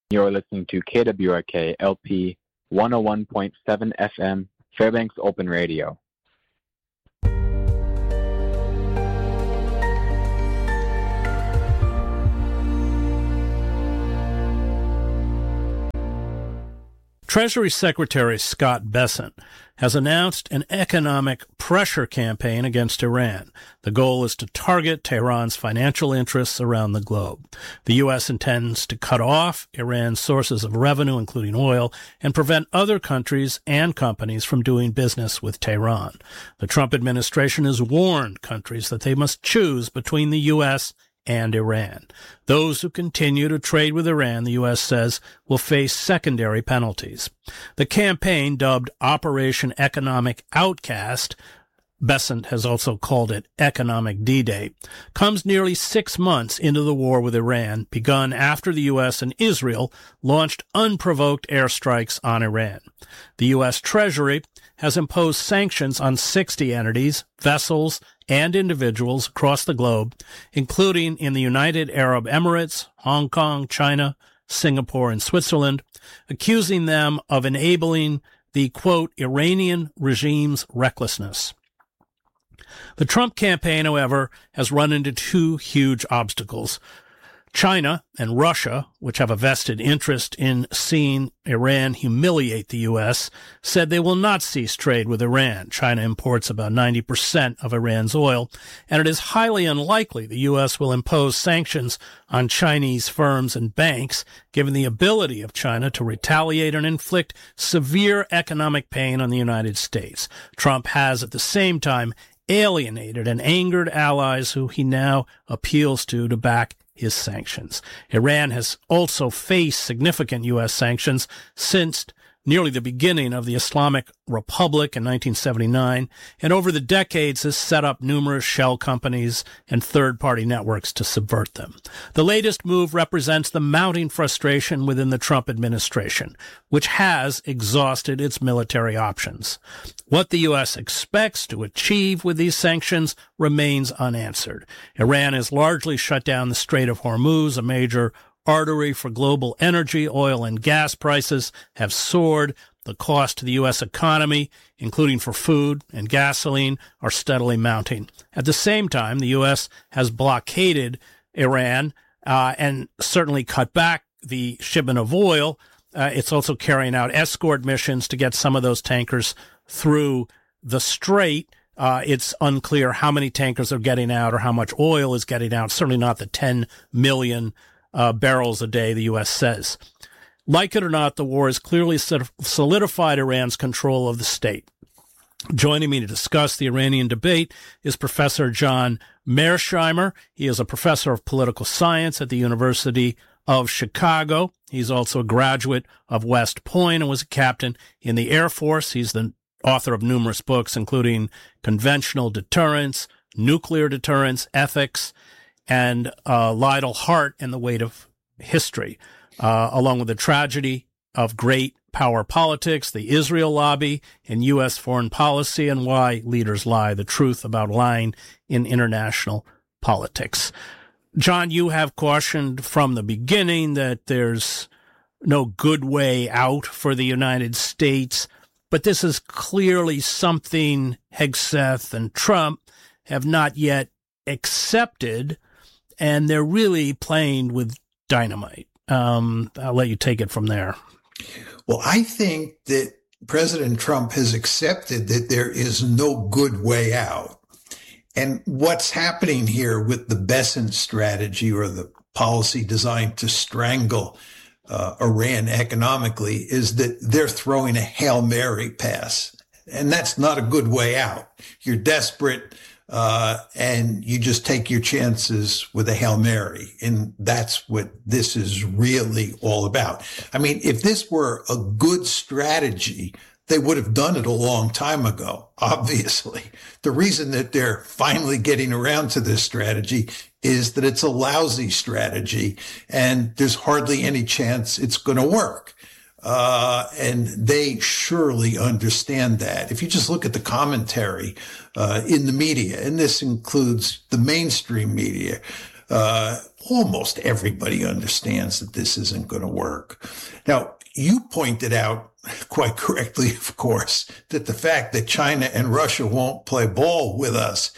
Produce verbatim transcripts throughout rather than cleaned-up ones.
You're listening to K W R K L P one oh one point seven F M, Fairbanks Open Radio. Treasury Secretary Scott Bessent has announced an economic pressure campaign against Iran. The goal is to target Tehran's financial interests around the globe. The U S intends to cut off Iran's sources of revenue, including oil, and prevent other countries and companies from doing business with Tehran. The Trump administration has warned countries that they must choose between the U S and Iran. Those who continue to trade with Iran, the U S says, will face secondary penalties. The campaign, dubbed Operation Economic Outcast, Bessent has also called it Economic D-Day, comes nearly six months into the war with Iran, begun after the U S and Israel launched unprovoked airstrikes on Iran. The U S Treasury has imposed sanctions on sixty entities, vessels, and individuals across the globe, including in the United Arab Emirates, Hong Kong, China, Singapore, and Switzerland, accusing them of enabling the, quote, Iranian regime's recklessness. The Trump campaign, however, has run into two huge obstacles. China and Russia, which have a vested interest in seeing Iran humiliate the U S, said they will not cease trade with Iran. China imports about ninety percent of Iran's oil, and it is highly unlikely the U S will impose sanctions on Chinese firms and banks, given the ability of China to retaliate and inflict severe economic pain on the United States. Trump has, at the same time, alienated and angered allies who he now appeals to to back his sanctions. Iran has also faced significant U S sanctions since nearly the beginning of the Islamic Republic in nineteen seventy-nine, and over the decades has set up numerous shell companies and third-party networks to subvert them. The latest move represents the mounting frustration within the Trump administration, which has exhausted its military options. What the U S expects to achieve with these sanctions remains unanswered. Iran has largely shut down the Strait of Hormuz, a major artery for global energy. Oil and gas prices have soared. The cost to the U S economy, including for food and gasoline, are steadily mounting. At the same time, the U S has blockaded Iran uh, and certainly cut back the shipment of oil. Uh, it's also carrying out escort missions to get some of those tankers through the strait. Uh, it's unclear how many tankers are getting out or how much oil is getting out, certainly not the ten million uh, barrels a day the U S says. Like it or not, the war has clearly solidified Iran's control of the state. Joining me to discuss the Iranian debate is Professor John Mearsheimer. He is a professor of political science at the University of Chicago. He's also a graduate of West Point and was a captain in the Air Force. He's the author of numerous books, including Conventional Deterrence, Nuclear Deterrence, Ethics, and uh, Lytle Hart and the Weight of History, uh, along with the tragedy of great power politics, the Israel lobby, and U S foreign policy, and why leaders lie, the truth about lying in international politics. John, you have cautioned from the beginning that there's no good way out for the United States, but this is clearly something Hegseth and Trump have not yet accepted, and they're really playing with dynamite. Um, I'll let you take it from there. Well, I think that President Trump has accepted that there is no good way out. And what's happening here with the Bessent strategy, or the policy designed to strangle uh, Iran economically, is that they're throwing a Hail Mary pass. And that's not a good way out. You're desperate, uh, and you just take your chances with a Hail Mary. And that's what this is really all about. I mean, if this were a good strategy, they would have done it a long time ago, obviously. The reason that they're finally getting around to this strategy is that it's a lousy strategy, and there's hardly any chance it's going to work. Uh, and they surely understand that. If you just look at the commentary uh, in the media, and this includes the mainstream media, Uh, almost everybody understands that this isn't going to work. Now, you pointed out quite correctly, of course, that the fact that China and Russia won't play ball with us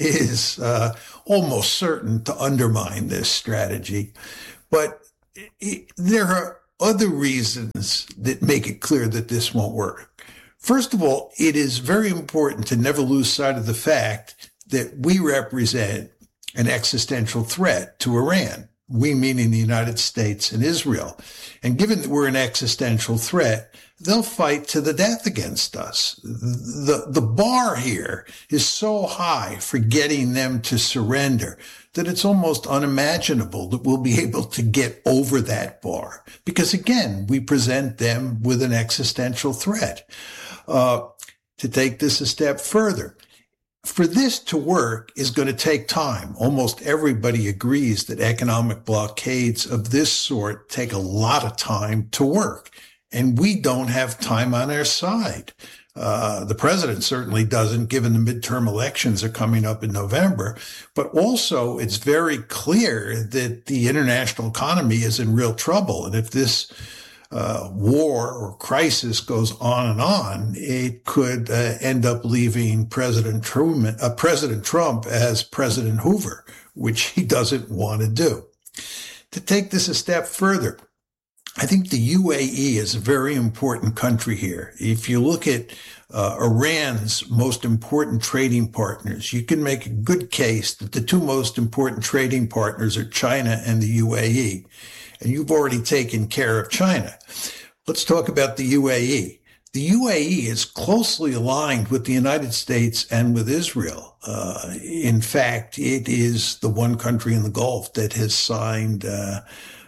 is uh, almost certain to undermine this strategy. But it, there are other reasons that make it clear that this won't work. First of all, it is very important to never lose sight of the fact that we represent an existential threat to Iran. We meaning the United States and Israel. And given that we're an existential threat, they'll fight to the death against us. The, the bar here is so high for getting them to surrender that it's almost unimaginable that we'll be able to get over that bar. Because again, we present them with an existential threat. Uh, to take this a step further, for this to work is going to take time. Almost everybody agrees that economic blockades of this sort take a lot of time to work. And we don't have time on our side. Uh, the president certainly doesn't, given the midterm elections are coming up in November. But also, it's very clear that the international economy is in real trouble. And if this Uh, war or crisis goes on and on, it could uh, end up leaving President Truman, uh, President Trump as President Hoover, which he doesn't want to do. To take this a step further, I think the U A E is a very important country here. If you look at uh, Iran's most important trading partners, you can make a good case that the two most important trading partners are China and the U A E. And you've already taken care of China. Let's talk about the U A E. The U A E is closely aligned with the United States and with Israel. Uh, in fact, it is the one country in the Gulf that has signed, uh,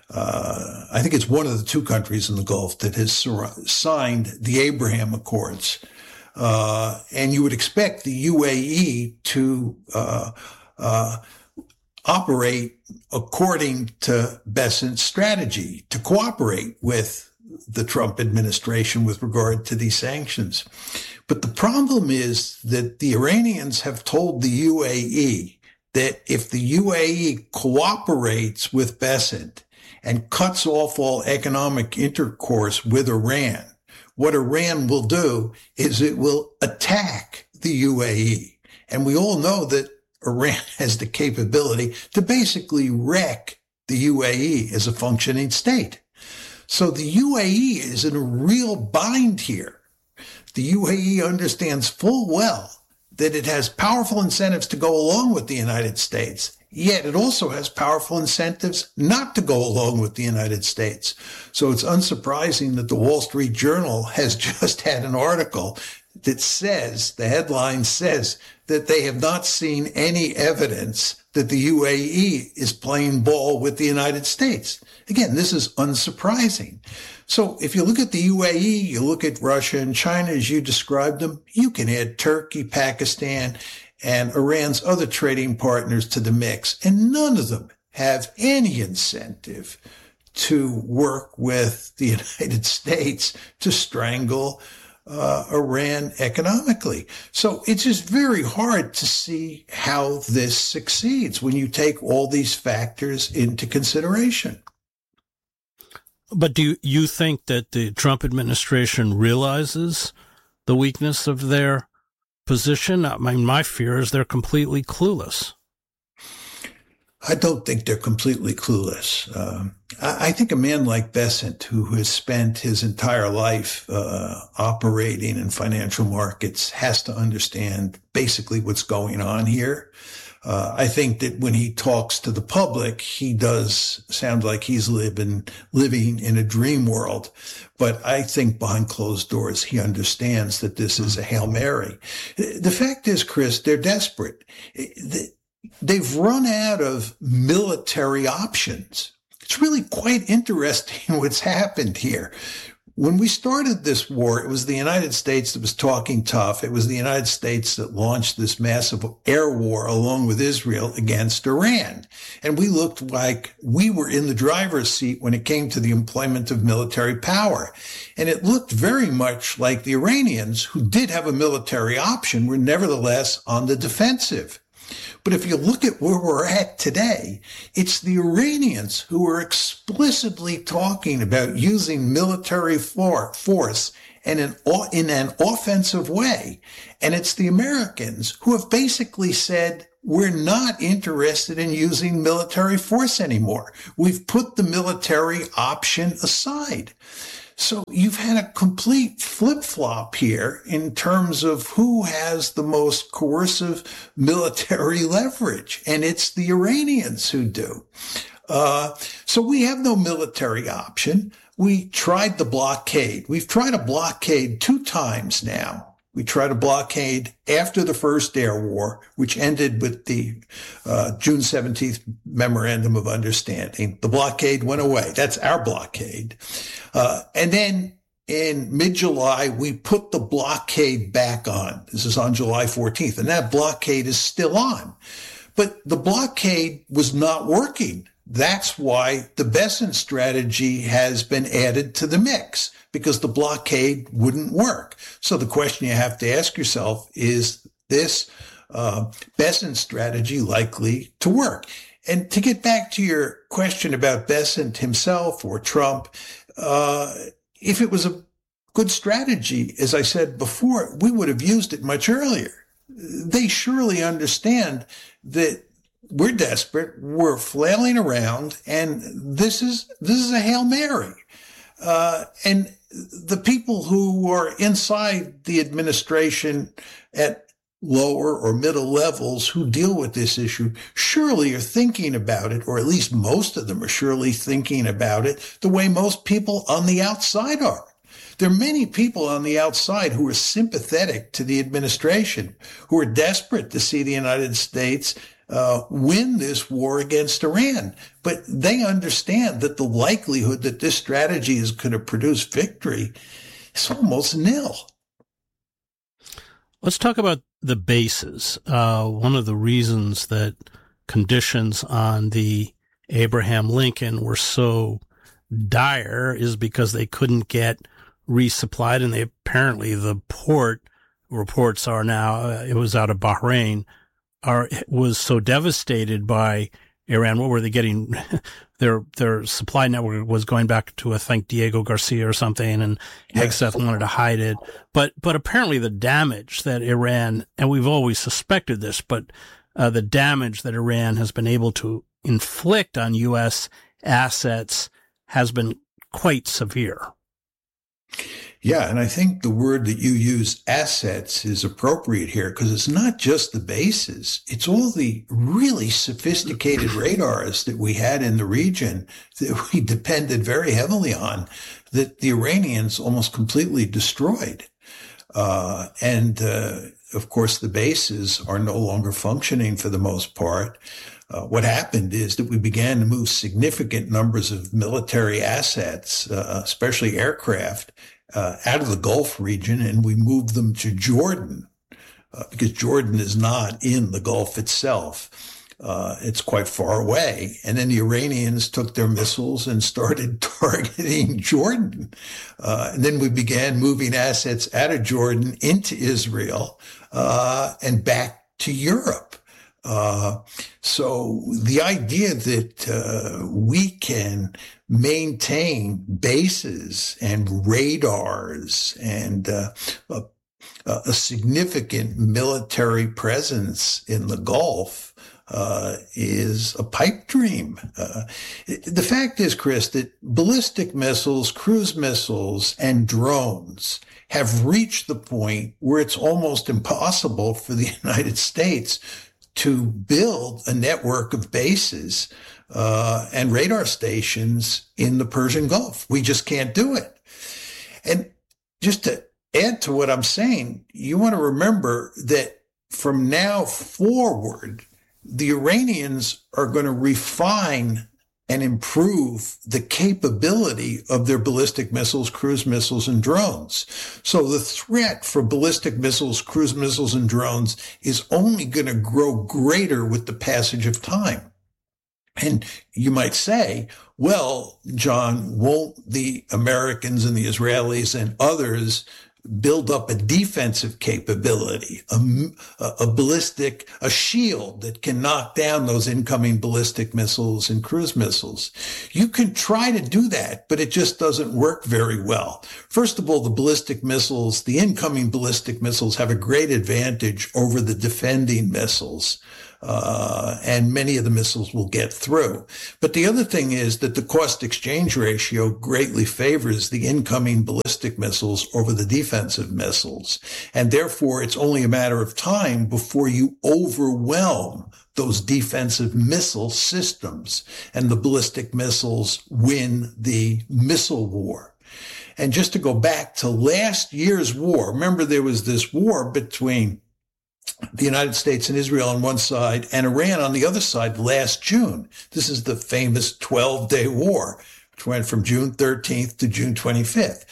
uh, I think it's one of the two countries in the Gulf that has sur- signed the Abraham Accords. Uh, and you would expect the U A E to, uh, uh, operate according to Bessent's strategy, to cooperate with the Trump administration with regard to these sanctions. But the problem is that the Iranians have told the U A E that if the U A E cooperates with Bessent and cuts off all economic intercourse with Iran, what Iran will do is it will attack the U A E. And we all know that Iran has the capability to basically wreck the U A E as a functioning state. So the U A E is in a real bind here. The U A E understands full well that it has powerful incentives to go along with the United States, yet it also has powerful incentives not to go along with the United States. So it's unsurprising that the Wall Street Journal has just had an article that says, the headline says, that they have not seen any evidence that the U A E is playing ball with the United States. Again, this is unsurprising. So if you look at the U A E, you look at Russia and China as you described them, you can add Turkey, Pakistan, and Iran's other trading partners to the mix, and none of them have any incentive to work with the United States to strangle Uh, Iran economically. So it's just very hard to see how this succeeds when you take all these factors into consideration. But do you, you think that the Trump administration realizes the weakness of their position? I mean, my fear is they're completely clueless. I don't think they're completely clueless. Um, I, I think a man like Bessent, who has spent his entire life uh, operating in financial markets, has to understand basically what's going on here. Uh, I think that when he talks to the public, he does sound like he's living, living in a dream world. But I think behind closed doors, he understands that this is a Hail Mary. The fact is, Chris, they're desperate. They've run out of military options. It's really quite interesting what's happened here. When we started this war, it was the United States that was talking tough. It was the United States that launched this massive air war along with Israel against Iran. And we looked like we were in the driver's seat when it came to the employment of military power. And it looked very much like the Iranians, who did have a military option, were nevertheless on the defensive. But if you look at where we're at today, it's the Iranians who are explicitly talking about using military for, force and in, in an offensive way. And it's the Americans who have basically said, we're not interested in using military force anymore. We've put the military option aside. So you've had a complete flip-flop here in terms of who has the most coercive military leverage, and it's the Iranians who do. Uh, so we have no military option. We tried the blockade. We've tried a blockade two times now. We tried a blockade after the first air war, which ended with the uh, June seventeenth Memorandum of Understanding. The blockade went away. That's our blockade. Uh, and then in mid-July, we put the blockade back on. This is on July fourteenth, and that blockade is still on. But the blockade was not working. That's why the Bessent strategy has been added to the mix, because the blockade wouldn't work. So the question you have to ask yourself, is this uh, Bessent strategy likely to work? And to get back to your question about Bessent himself or Trump, uh, if it was a good strategy, as I said before, we would have used it much earlier. They surely understand that we're desperate, we're flailing around, and this is this is a Hail Mary. Uh, and the people who are inside the administration at lower or middle levels who deal with this issue surely are thinking about it, or at least most of them are surely thinking about it the way most people on the outside are. There are many people on the outside who are sympathetic to the administration, who are desperate to see the United States uh, win this war against Iran. But they understand that the likelihood that this strategy is going to produce victory is almost nil. Let's talk about the bases. Uh, one of the reasons that conditions on the Abraham Lincoln were so dire is because they couldn't get resupplied, and they apparently the port reports are now uh, it was out of Bahrain are was so devastated by Iran. What were they getting? their their supply network was going back to I think Diego Garcia or something, and Yes. Hegseth wanted to hide it. But but apparently the damage that Iran, and we've always suspected this, but uh, the damage that Iran has been able to inflict on U S assets has been quite severe. Yeah, and I think the word that you use, assets, is appropriate here, because it's not just the bases. It's all the really sophisticated radars that we had in the region that we depended very heavily on, that the Iranians almost completely destroyed. Uh, and, uh, of course, the bases are no longer functioning for the most part. Uh, what happened is that we began to move significant numbers of military assets, uh, especially aircraft, uh, out of the Gulf region, and we moved them to Jordan, uh, because Jordan is not in the Gulf itself. Uh, it's quite far away. And then the Iranians took their missiles and started targeting Jordan. Uh, and then we began moving assets out of Jordan into Israel, uh, and back to Europe. Uh, so the idea that, uh, we can maintain bases and radars and, uh, a, a significant military presence in the Gulf, uh, is a pipe dream. Uh, the fact is, Chris, that ballistic missiles, cruise missiles, and drones have reached the point where it's almost impossible for the United States to build a network of bases uh, and radar stations in the Persian Gulf. We just can't do it. And just to add to what I'm saying, you want to remember that from now forward, the Iranians are going to refine and improve the capability of their ballistic missiles, cruise missiles, and drones. So the threat for ballistic missiles, cruise missiles, and drones is only going to grow greater with the passage of time. And you might say, well, John, won't the Americans and the Israelis and others build up a defensive capability, a, a ballistic, a shield that can knock down those incoming ballistic missiles and cruise missiles. You can try to do that, but it just doesn't work very well. First of all, the ballistic missiles, the incoming ballistic missiles have a great advantage over the defending missiles. Uh, and many of the missiles will get through. But the other thing is that the cost exchange ratio greatly favors the incoming ballistic missiles over the defensive missiles. And therefore, it's only a matter of time before you overwhelm those defensive missile systems and the ballistic missiles win the missile war. And just to go back to last year's war, remember there was this war between the United States and Israel on one side and Iran on the other side last June. This is the famous twelve-day war, which went from June thirteenth to June twenty-fifth.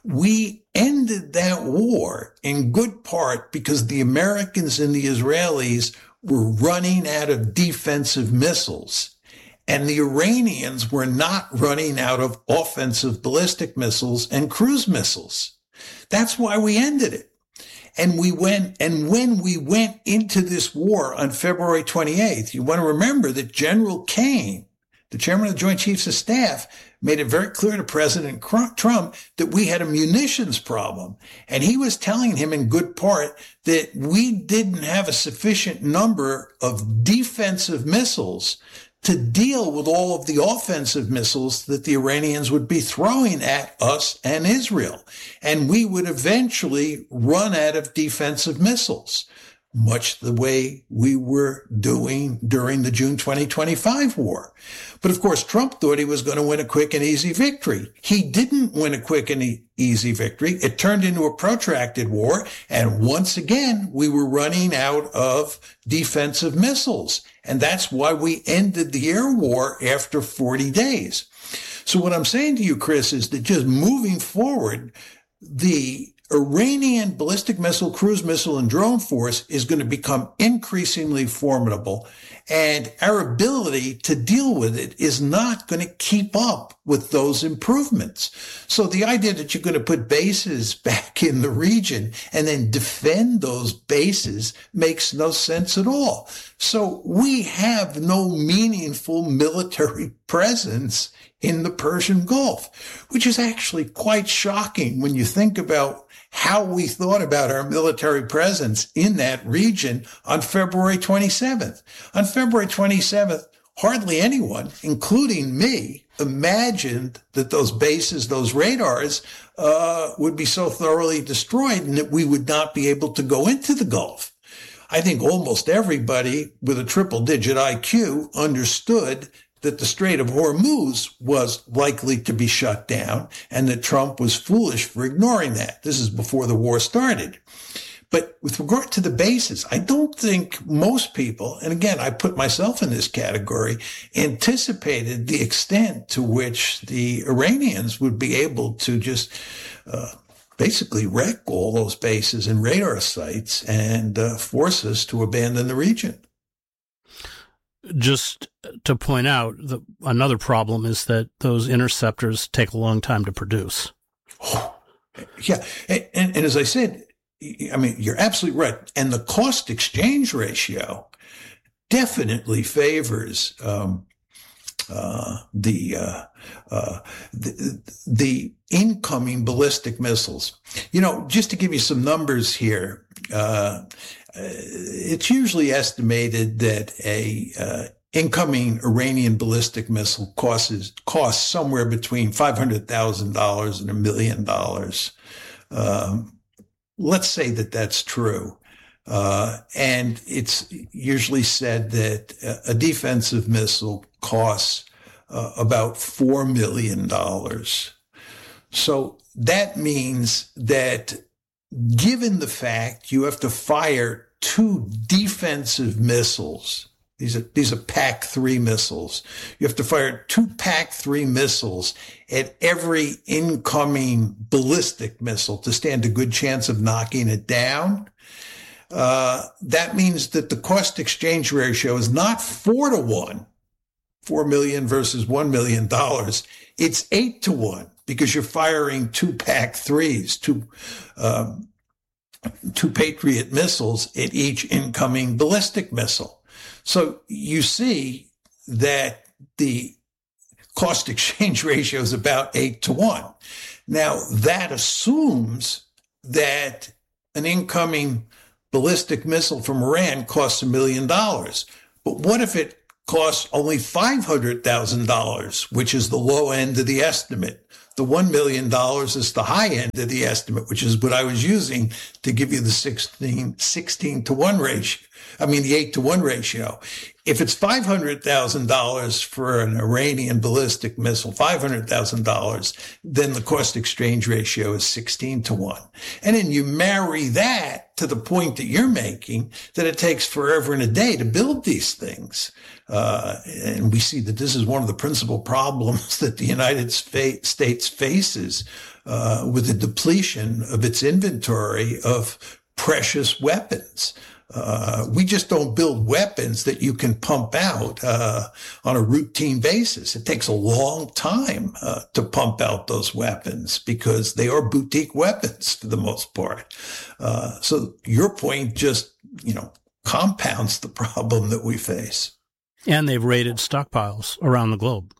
We ended that war in good part because the Americans and the Israelis were running out of defensive missiles, and the Iranians were not running out of offensive ballistic missiles and cruise missiles. That's why we ended it. And we went, and when we went into this war on February twenty-eighth, you want to remember that General Kane, the chairman of the Joint Chiefs of Staff, made it very clear to President Trump that we had a munitions problem. And he was telling him in good part that we didn't have a sufficient number of defensive missiles to deal with all of the offensive missiles that the Iranians would be throwing at us and Israel. And we would eventually run out of defensive missiles, much the way we were doing during the June twenty twenty-five war. But of course, Trump thought he was going to win a quick and easy victory. He didn't win a quick and e- easy victory. It turned into a protracted war. And once again, we were running out of defensive missiles. And that's why we ended the air war after forty days. So what I'm saying to you, Chris, is that just moving forward, the Iranian ballistic missile, cruise missile, and drone force is going to become increasingly formidable. And our ability to deal with it is not going to keep up with those improvements. So the idea that you're going to put bases back in the region and then defend those bases makes no sense at all. So we have no meaningful military presence in the Persian Gulf, which is actually quite shocking when you think about how we thought about our military presence in that region on February twenty-seventh. On February twenty-seventh, hardly anyone, including me, imagined that those bases, those radars, uh, would be so thoroughly destroyed and that we would not be able to go into the Gulf. I think almost everybody with a triple digit I Q understood that the Strait of Hormuz was likely to be shut down and that Trump was foolish for ignoring that. This is before the war started. But with regard to the bases, I don't think most people, and again, I put myself in this category, anticipated the extent to which the Iranians would be able to just uh, basically wreck all those bases and radar sites and uh, force us to abandon the region. Just to point out, the, another problem is that those interceptors take a long time to produce. Oh, yeah. And, and, and as I said, I mean, you're absolutely right. And the cost exchange ratio definitely favors um, uh, the, uh, uh, the the incoming ballistic missiles. You know, just to give you some numbers here, uh, it's usually estimated that a uh, incoming Iranian ballistic missile costs costs somewhere between five hundred thousand dollars and a million dollars. Um, let's say that that's true. Uh, and it's usually said that a defensive missile costs uh, about four million dollars. So that means that given the fact you have to fire two defensive missiles, these are, these are P A C three missiles, you have to fire two P A C three missiles at every incoming ballistic missile to stand a good chance of knocking it down. Uh, that means that the cost exchange ratio is not four to one, four million versus one million dollars. It's eight to one. because you're firing two P A C threes, two, um, two Patriot missiles at each incoming ballistic missile. So you see that the cost exchange ratio is about eight to one. Now, that assumes that an incoming ballistic missile from Iran costs a million dollars. But what if it costs only five hundred thousand dollars, which is the low end of the estimate? The one million dollars is the high end of the estimate, which is what I was using to give you the sixteen, sixteen to one ratio. I mean, the eight to one ratio. If it's five hundred thousand dollars for an Iranian ballistic missile, five hundred thousand dollars, then the cost exchange ratio is sixteen to one. And then you marry that to the point that you're making, that it takes forever and a day to build these things. Uh, and we see that this is one of the principal problems that the United States faces uh, with the depletion of its inventory of precious weapons. Uh, we just don't build weapons that you can pump out uh, on a routine basis. It takes a long time uh, to pump out those weapons because they are boutique weapons for the most part. Uh, so your point just, you know, compounds the problem that we face. And they've raided stockpiles around the globe.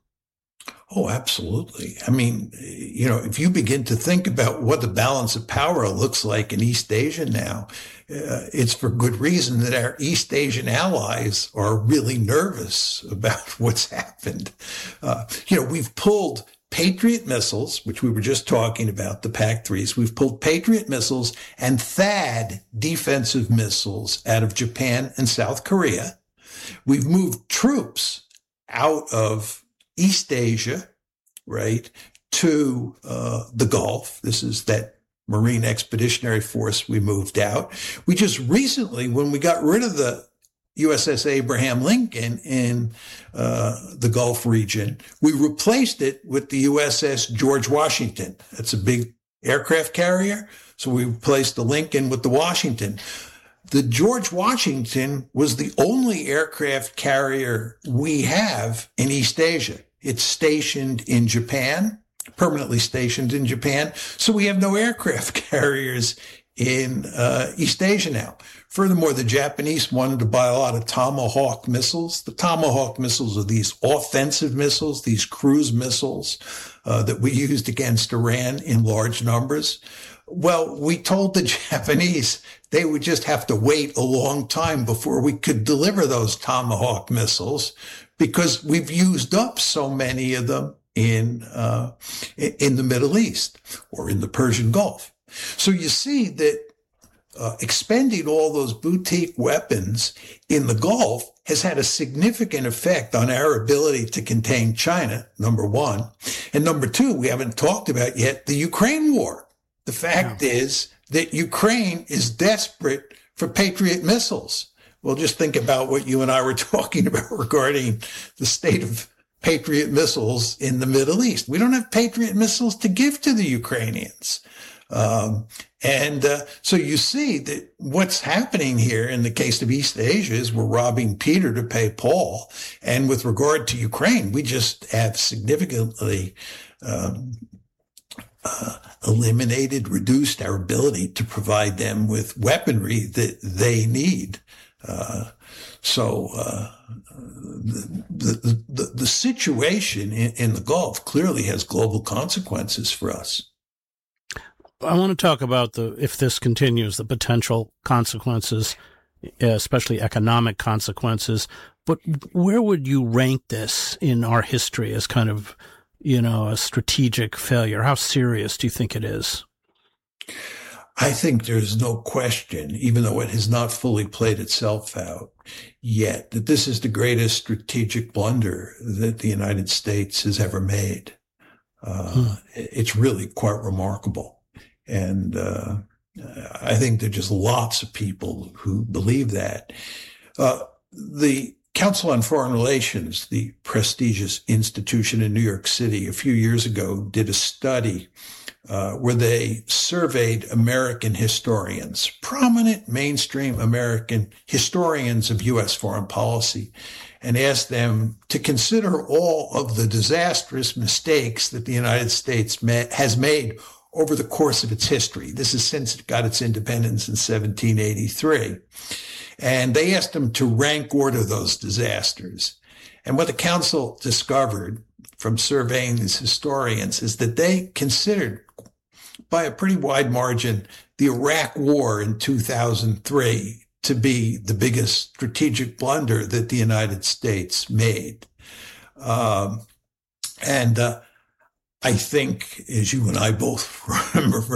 Oh, absolutely. I mean, you know, if you begin to think about what the balance of power looks like in East Asia now, uh, it's for good reason that our East Asian allies are really nervous about what's happened. Uh, you know, we've pulled Patriot missiles, which we were just talking about, the P A C threes. We've pulled Patriot missiles and THAAD defensive missiles out of Japan and South Korea. We've moved troops out of East Asia, right, to uh, the Gulf. This is that Marine Expeditionary Force we moved out. We just recently, when we got rid of the U S S Abraham Lincoln in uh, the Gulf region, we replaced it with the U S S George Washington. That's a big aircraft carrier. So we replaced the Lincoln with the Washington. The George Washington was the only aircraft carrier we have in East Asia. It's stationed in Japan, permanently stationed in Japan. So we have no aircraft carriers in uh, East Asia now. Furthermore, the Japanese wanted to buy a lot of Tomahawk missiles. The Tomahawk missiles are these offensive missiles, these cruise missiles uh, that we used against Iran in large numbers. Well, we told the Japanese they would just have to wait a long time before we could deliver those Tomahawk missiles because we've used up so many of them in uh, in the Middle East or in the Persian Gulf. So you see that uh, expending all those boutique weapons in the Gulf has had a significant effect on our ability to contain China, number one. And number two, we haven't talked about yet the Ukraine war. The fact yeah. is that Ukraine is desperate for Patriot missiles. Well, just think about what you and I were talking about regarding the state of Patriot missiles in the Middle East. We don't have Patriot missiles to give to the Ukrainians. Um, and uh, so you see that what's happening here in the case of East Asia is we're robbing Peter to pay Paul. And with regard to Ukraine, we just have significantly um, uh, eliminated, reduced our ability to provide them with weaponry that they need. Uh, so uh, the, the, the, the situation in, in the Gulf clearly has global consequences for us. I want to talk about the, if this continues, the potential consequences, especially economic consequences. But where would you rank this in our history as kind of, you know, a strategic failure? How serious do you think it is? I think there's no question, even though it has not fully played itself out yet, that this is the greatest strategic blunder that the United States has ever made. Uh, hmm. It's really quite remarkable. And uh, I think there are just lots of people who believe that. Uh, the Council on Foreign Relations, the prestigious institution in New York City, a few years ago did a study uh, where they surveyed American historians, prominent mainstream American historians of U S foreign policy. and asked them to consider all of the disastrous mistakes that the United States ma- has made over the course of its history. This is since it got its independence in seventeen eighty-three. And they asked them to rank order those disasters. And what the council discovered from surveying these historians is that they considered, by a pretty wide margin, the Iraq War in two thousand three to be the biggest strategic blunder that the United States made. Um, and uh, I think, as you and I both remember